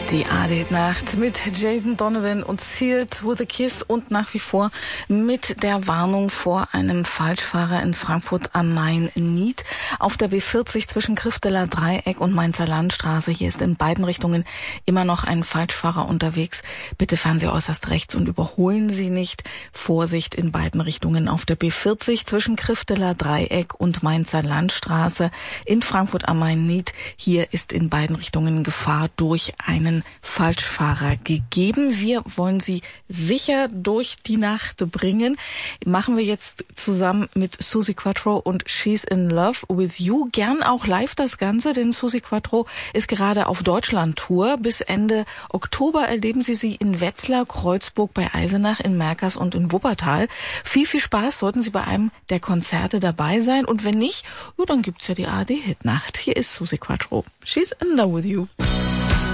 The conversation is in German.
Die AD-Nacht mit Jason Donovan und Sealed with a Kiss und nach wie vor mit der Warnung vor einem Falschfahrer in Frankfurt am Main-Nied auf der B40 zwischen Krifteler Dreieck und Mainzer Landstraße. Hier ist in beiden Richtungen immer noch ein Falschfahrer unterwegs. Bitte fahren Sie äußerst rechts und überholen Sie nicht. Vorsicht in beiden Richtungen auf der B40 zwischen Krifteler Dreieck und Mainzer Landstraße in Frankfurt am Main-Nied. Hier ist in beiden Richtungen Gefahr durch einen Falschfahrer gegeben. Wir wollen Sie sicher durch die Nacht bringen. Machen wir jetzt zusammen mit Suzi Quatro und She's in Love with You. Gern auch live das Ganze, denn Suzi Quatro ist gerade auf Deutschland-Tour. Bis Ende Oktober erleben Sie in Wetzlar, Kreuzburg, bei Eisenach, in Merkers und in Wuppertal. Viel Spaß, sollten Sie bei einem der Konzerte dabei sein. Und wenn nicht, dann gibt's ja die ARD-Hitnacht. Hier ist Suzi Quatro. She's in Love with You.